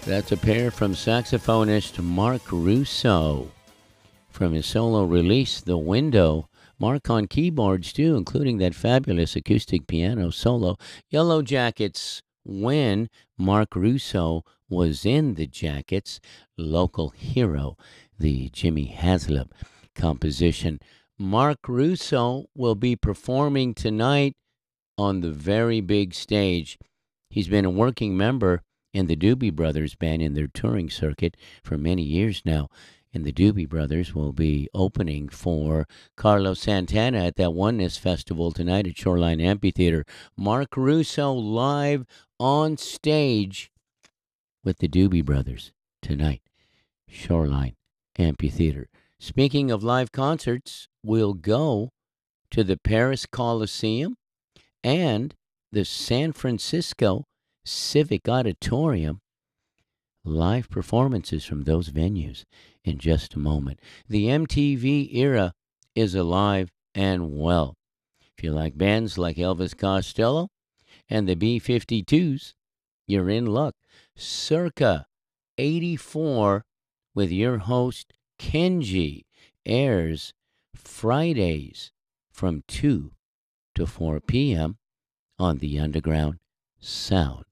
That's a pair from saxophonist Mark Russo. From his solo release, The Window, Mark on keyboards too, including that fabulous acoustic piano solo. Yellow Jackets, when Mark Russo was in the Jackets, Local Hero, the Jimmy Haslip composition. Mark Russo will be performing tonight on the very big stage. He's been a working member in the Doobie Brothers band in their touring circuit for many years now. And the Doobie Brothers will be opening for Carlos Santana at that Oneness Festival tonight at Shoreline Amphitheater. Mark Russo live on stage with the Doobie Brothers tonight, Shoreline Amphitheater. Speaking of live concerts, we'll go to the Paris Coliseum and the San Francisco Civic Auditorium. Live performances from those venues in just a moment. The MTV era is alive and well. If you like bands like Elvis Costello and the B-52s, you're in luck. Circa 84 with your host Kenji airs Fridays from 2 to 4 p.m. on the Underground Sound.